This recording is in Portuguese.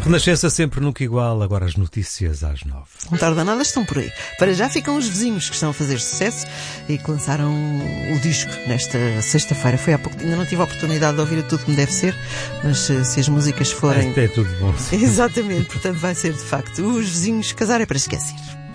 Renascença sempre nunca igual, agora as notícias às 9. Não tarda nada, estão por aí. Para já ficam os vizinhos que estão a fazer sucesso e que lançaram o disco nesta sexta-feira. Foi há pouco, ainda não tive a oportunidade de ouvir tudo como deve ser, mas se as músicas forem... Até é tudo bom. Exatamente, portanto vai ser de facto os vizinhos. Casar é para esquecer.